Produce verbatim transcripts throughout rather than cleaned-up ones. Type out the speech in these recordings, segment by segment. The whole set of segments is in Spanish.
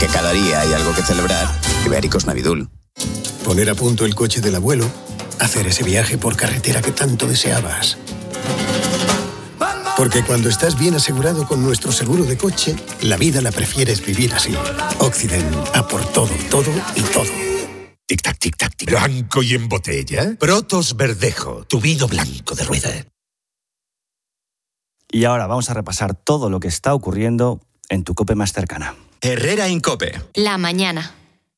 cada día hay algo que celebrar, Ibéricos Navidul. Poner a punto el coche del abuelo, hacer ese viaje por carretera que tanto deseabas. Porque cuando estás bien asegurado con nuestro seguro de coche, la vida la prefieres vivir así. Occident, a por todo, todo y todo. Tic-tac, tic-tac, tic. Blanco y en botella. Protos Verdejo, tu vino blanco de rueda. Y ahora vamos a repasar todo lo que está ocurriendo en tu COPE más cercana. Herrera en COPE. La mañana.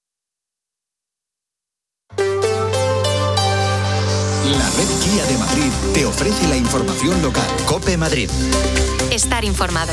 La red Kia de Madrid te ofrece la información local. COPE Madrid. Estar informado.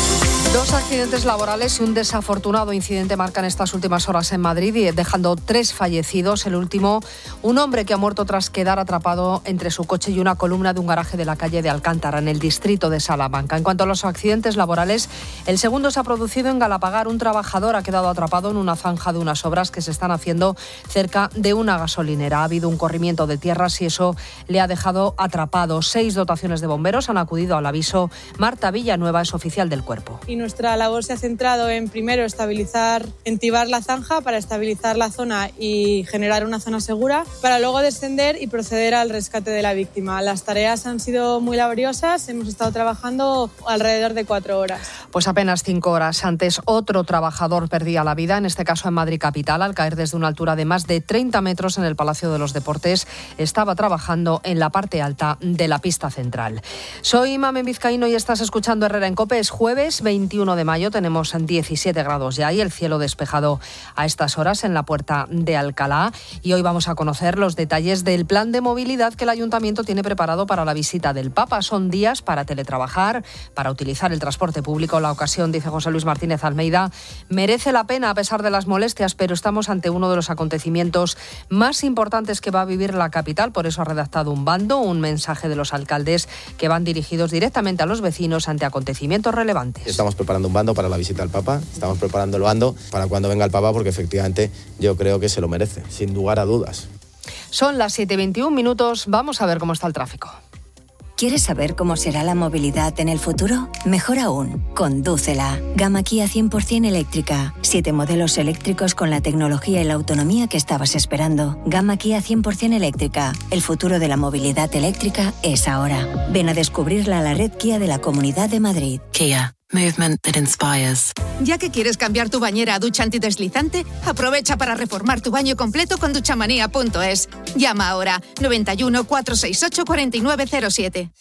Dos accidentes laborales y un desafortunado incidente marcan estas últimas horas en Madrid, y dejando tres fallecidos. El último, un hombre que ha muerto tras quedar atrapado entre su coche y una columna de un garaje de la calle de Alcántara, en el distrito de Salamanca. En cuanto a los accidentes laborales, el segundo se ha producido en Galapagar. Un trabajador ha quedado atrapado en una zanja de unas obras que se están haciendo cerca de una gasolinera. Ha habido un corrimiento de tierras y eso le ha dejado atrapado. Seis dotaciones de bomberos han acudido al aviso. Marta Villanueva es oficial del cuerpo. Y nuestra labor se ha centrado en, primero, estabilizar, entibar la zanja para estabilizar la zona y generar una zona segura, para luego descender y proceder al rescate de la víctima. Las tareas han sido muy laboriosas, hemos estado trabajando alrededor de cuatro horas. Pues apenas cinco horas antes, otro trabajador perdía la vida, en este caso en Madrid capital, al caer desde una altura de más de treinta metros en el Palacio de los Deportes. Estaba trabajando en la parte alta de la pista central. Soy Mamen Vizcaíno y estás escuchando Herrera en COPE. Es jueves veintiuno de mayo, tenemos diecisiete grados ya y el cielo despejado a estas horas en la Puerta de Alcalá. Y hoy vamos a conocer los detalles del plan de movilidad que el Ayuntamiento tiene preparado para la visita del Papa. Son días para teletrabajar, para utilizar el transporte público. La ocasión, dice José Luis Martínez Almeida, merece la pena a pesar de las molestias, pero estamos ante uno de los acontecimientos más importantes que va a vivir la capital. Por eso ha redactado un bando, un mensaje de los alcaldes que van dirigidos directamente a los vecinos ante acontecimientos relevantes. Estamos preparando un bando para la visita al Papa, estamos preparando el bando para cuando venga el Papa, porque efectivamente yo creo que se lo merece, sin lugar a dudas. Son las siete y veintiún minutos, vamos a ver cómo está el tráfico. ¿Quieres saber cómo será la movilidad en el futuro? Mejor aún, condúcela. Gama Kia cien por ciento eléctrica. Siete modelos eléctricos con la tecnología y la autonomía que estabas esperando. Gama Kia cien por ciento eléctrica. El futuro de la movilidad eléctrica es ahora. Ven a descubrirla a la red Kia de la Comunidad de Madrid. Kia. Movement that inspires. Ya que quieres cambiar tu bañera a ducha antideslizante, aprovecha para reformar tu baño completo con duchamanía punto es. Llama ahora noventa y uno, cuatrocientos sesenta y ocho, cuarenta y nueve cero siete.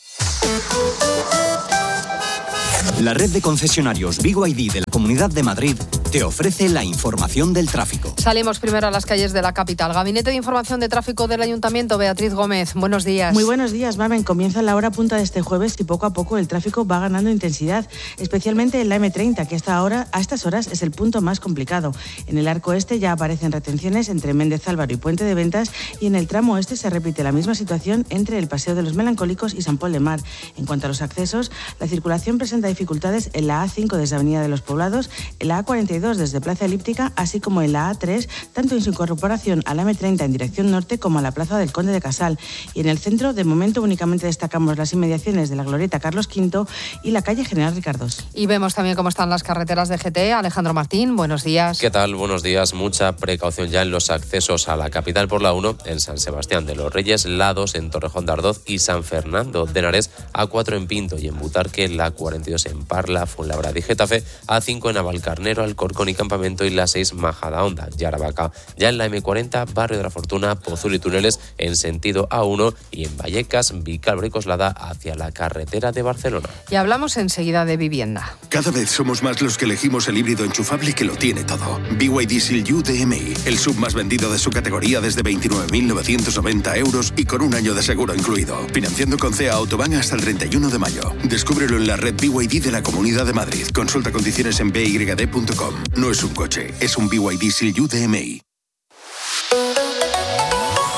La red de concesionarios B Y D de la Comunidad de Madrid te ofrece la información del tráfico. Salimos primero a las calles de la capital. Gabinete de Información de Tráfico del Ayuntamiento, Beatriz Gómez. Buenos días. Muy buenos días, Mamen. Comienza la hora punta de este jueves y poco a poco el tráfico va ganando intensidad, especialmente en la eme treinta, que hasta ahora, a estas horas es el punto más complicado. En el arco este ya aparecen retenciones entre Méndez Álvaro y Puente de Ventas, y en el tramo este se repite la misma situación entre el Paseo de los Melancólicos y San Pol de Mar. En cuanto a los accesos, la circulación presenta dificultades en la A cinco desde Avenida de los Poblados, en la A cuarenta y dos desde Plaza Elíptica, así como en la A tres, tanto en su incorporación a la eme treinta en dirección norte como a la Plaza del Conde de Casal. Y en el centro, de momento, únicamente destacamos las inmediaciones de la Glorieta Carlos quinto y la calle General Ricardós. Y vemos también cómo están las carreteras de G T. Alejandro Martín, buenos días. ¿Qué tal? Buenos días. Mucha precaución ya en los accesos a la capital por la uno, en San Sebastián de los Reyes, la dos en Torrejón de Ardoz y San Fernando de Henares, A cuatro en Pinto y en Butarque, la cuarenta y dos en Parla, Fuenlabrada y Getafe, A cinco en Navalcarnero, Alcorcón y Campamento y la seis Majadahonda y Aravaca. Ya en la eme cuarenta, Barrio de la Fortuna, Pozul y Túneles en sentido A uno y en Vallecas, Vicálvaro y Coslada hacia la carretera de Barcelona. Y hablamos enseguida de vivienda. Cada vez somos más los que elegimos el híbrido enchufable que lo tiene todo. B Y D Seal U D M I, el sub más vendido de su categoría desde veintinueve mil novecientos noventa euros y con un año de seguro incluido. Financiando con C E A Autobahn hasta el treinta y uno de mayo. Descúbrelo en la red B Y D de la Comunidad de Madrid. Consulta condiciones en b y d punto com. No es un coche, es un B Y D Seal U D M I.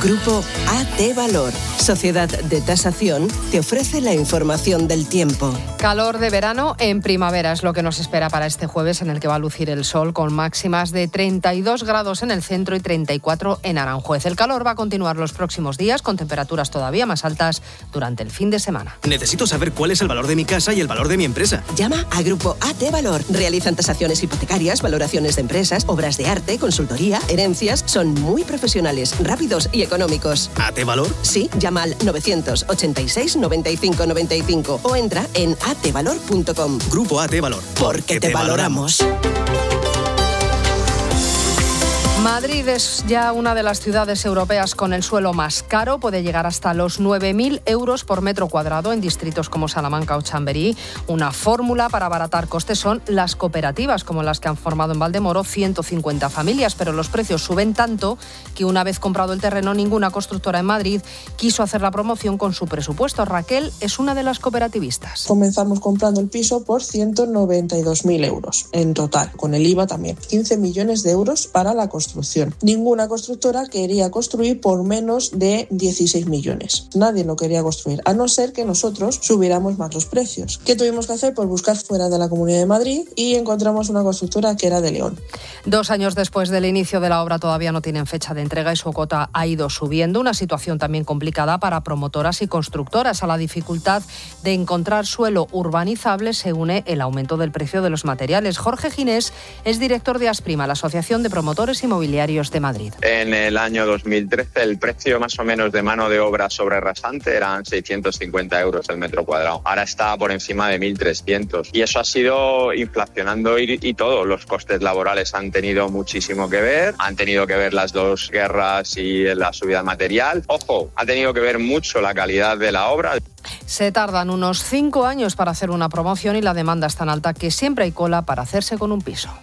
Grupo A T Valor, sociedad de tasación, te ofrece la información del tiempo. Calor de verano en primavera es lo que nos espera para este jueves, en el que va a lucir el sol con máximas de treinta y dos grados en el centro y treinta y cuatro en Aranjuez. El calor va a continuar los próximos días con temperaturas todavía más altas durante el fin de semana. Necesito saber cuál es el valor de mi casa y el valor de mi empresa. Llama a Grupo A T Valor. Realizan tasaciones hipotecarias, valoraciones de empresas, obras de arte, consultoría, herencias. Son muy profesionales, rápidos y económicos. ¿A T Valor? Sí, llama al novecientos ochenta y seis noventa y cinco noventa y cinco o entra en a t valor punto com. Grupo A T Valor. Porque te valoramos. Madrid es ya una de las ciudades europeas con el suelo más caro. Puede llegar hasta los nueve mil euros por metro cuadrado en distritos como Salamanca o Chamberí. Una fórmula para abaratar costes son las cooperativas, como las que han formado en Valdemoro ciento cincuenta familias. Pero los precios suben tanto que una vez comprado el terreno, ninguna constructora en Madrid quiso hacer la promoción con su presupuesto. Raquel es una de las cooperativistas. Comenzamos comprando el piso por ciento noventa y dos mil euros en total, con el I V A también. quince millones de euros para la construcción. Ninguna constructora quería construir por menos de dieciséis millones. Nadie lo quería construir, a no ser que nosotros subiéramos más los precios. ¿Qué tuvimos que hacer? Pues buscar fuera de la Comunidad de Madrid y encontramos una constructora que era de León. Dos años después del inicio de la obra todavía no tienen fecha de entrega y su cota ha ido subiendo. Una situación también complicada para promotoras y constructoras. A la dificultad de encontrar suelo urbanizable se une el aumento del precio de los materiales. Jorge Ginés es director de Asprima, la Asociación de Promotores Inmobiliarios de Madrid. En el año dos mil trece el precio más o menos de mano de obra sobre rasante eran seiscientos cincuenta euros el metro cuadrado. Ahora está por encima de mil trescientos y eso ha sido inflacionando y, y todo. Los costes laborales han tenido muchísimo que ver, han tenido que ver las dos guerras y la subida de material. Ojo, ha tenido que ver mucho la calidad de la obra. Se tardan unos cinco años para hacer una promoción y la demanda es tan alta que siempre hay cola para hacerse con un piso.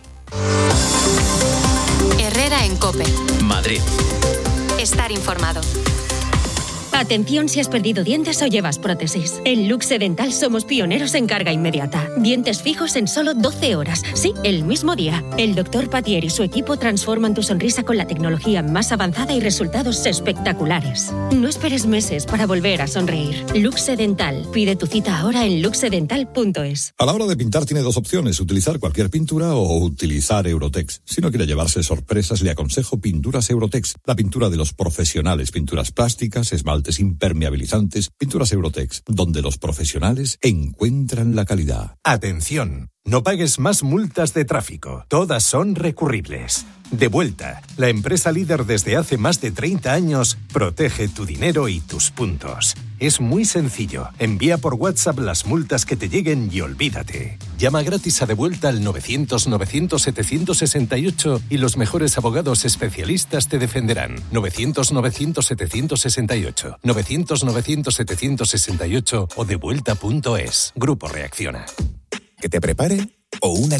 Herrera en COPE. Madrid. Estar informado. Atención si has perdido dientes o llevas prótesis. En Luxe Dental somos pioneros en carga inmediata. Dientes fijos en solo doce horas. Sí, el mismo día. El doctor Patier y su equipo transforman tu sonrisa con la tecnología más avanzada y resultados espectaculares. No esperes meses para volver a sonreír. Luxe Dental. Pide tu cita ahora en luxe dental punto es. A la hora de pintar tiene dos opciones, utilizar cualquier pintura o utilizar Eurotex. Si no quiere llevarse sorpresas, le aconsejo Pinturas Eurotex, la pintura de los profesionales, pinturas plásticas, esmaltes impermeabilizantes, pinturas Eurotex, donde los profesionales encuentran la calidad. Atención, no pagues más multas de tráfico, todas son recurribles. Devuelta, la empresa líder desde hace más de treinta años, protege tu dinero y tus puntos. Es muy sencillo, envía por WhatsApp las multas que te lleguen y olvídate. Llama gratis a Devuelta al novecientos novecientos setecientos sesenta y ocho y los mejores abogados especialistas te defenderán. novecientos novecientos setecientos sesenta y ocho, novecientos novecientos setecientos sesenta y ocho o devuelta punto es. Grupo Reacciona. ¿Que te prepare o una